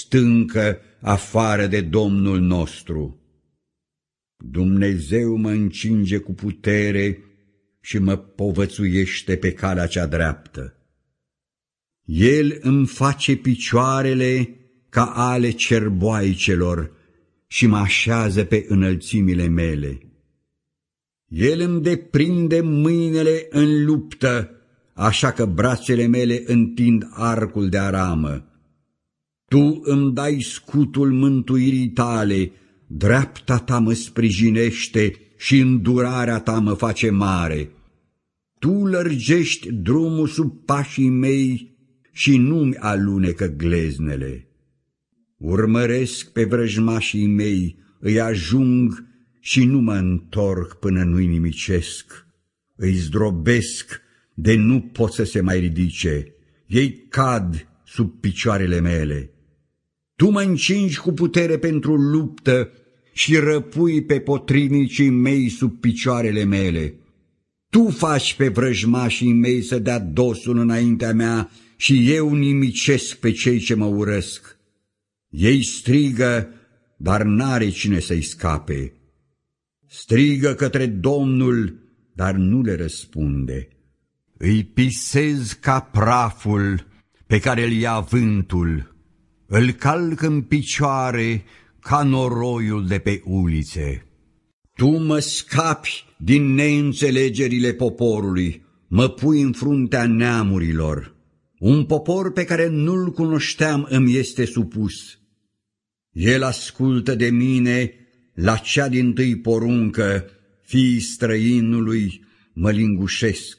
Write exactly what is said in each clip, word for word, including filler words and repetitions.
stâncă afară de Domnul nostru. Dumnezeu mă încinge cu putere și mă povățuiește pe calea cea dreaptă. El îmi face picioarele ca ale cerboaicelor și mă așează pe înălțimile mele. El îmi deprinde mâinile în luptă, așa că brațele mele întind arcul de aramă. Tu îmi dai scutul mântuirii tale, dreapta ta mă sprijinește și îndurarea ta mă face mare. Tu lărgești drumul sub pașii mei și nu-mi alunecă gleznele. Urmăresc pe vrăjmașii mei, îi ajung și nu mă întorc până nu-i nimicesc. Îi zdrobesc de nu pot să se mai ridice, ei cad sub picioarele mele. Tu mă încingi cu putere pentru luptă și răpui pe potrivnicii mei sub picioarele mele. Tu faci pe vrăjmașii mei să dea dosul înaintea mea și eu nimicesc pe cei ce mă urăsc. Ei strigă, dar n-are cine să-i scape. Strigă către Domnul, dar nu le răspunde. Îi pisez ca praful pe care îl ia vântul, îl calc în picioare ca noroiul de pe ulițe. Tu mă scapi din neînțelegerile poporului, mă pui în fruntea neamurilor. Un popor pe care nu-l cunoșteam îmi este supus. El ascultă de mine la cea dintâi poruncă, fiii străinului mă lingușesc.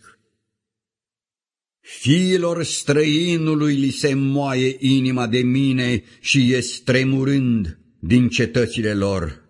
Fiilor străinului li se moaie inima de mine și ies tremurând din cetățile lor.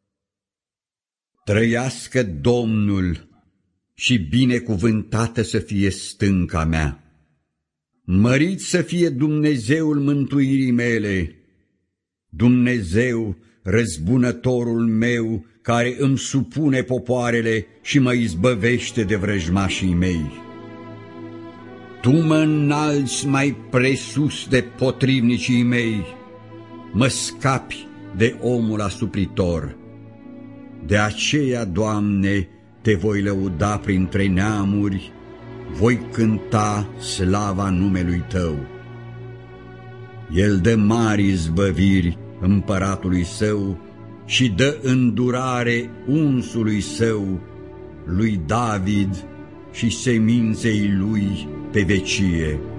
Trăiască Domnul și binecuvântată să fie stânca mea. Mărit să fie Dumnezeul mântuirii mele, Dumnezeu, răzbunătorul meu, care îmi supune popoarele și mă izbăvește de vrăjmașii mei. Tu mă înalți mai presus de potrivnicii mei, mă scapi de omul asupritor. De aceea, Doamne, te voi lăuda printre neamuri, voi cânta slava numelui Tău. El dă mari izbăviri împăratului său și dă îndurare unsului său, lui David și seminței lui pe vecie.